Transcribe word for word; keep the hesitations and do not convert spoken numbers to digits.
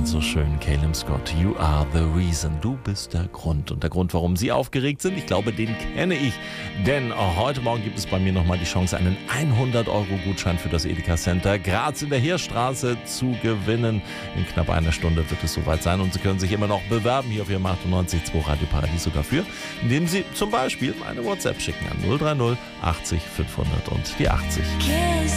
so schön, Caleb Scott. You are the reason. Du bist der Grund. Und der Grund, warum Sie aufgeregt sind, ich glaube, den kenne ich. Denn heute Morgen gibt es bei mir nochmal die Chance, einen hundert-Euro-Gutschein für das Edeka Center Graz in der Heerstraße zu gewinnen. In knapp einer Stunde wird es soweit sein. Und Sie können sich immer noch bewerben hier auf Ihrem achtundneunzig Komma zwei Radio Paradiso dafür, indem Sie zum Beispiel eine WhatsApp schicken an null drei null achtzig fünfhundert und die achtzig. Kiss